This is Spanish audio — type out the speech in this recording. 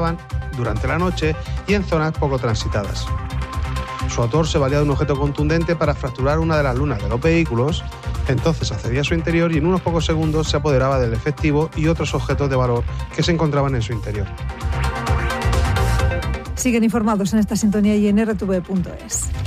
circulaban durante la noche y en zonas poco transitadas. Su autor se valía de un objeto contundente para fracturar una de las lunas de los vehículos, entonces accedía a su interior y en unos pocos segundos se apoderaba del efectivo y otros objetos de valor que se encontraban en su interior. Siguen informados en esta sintonía y en rtv.es.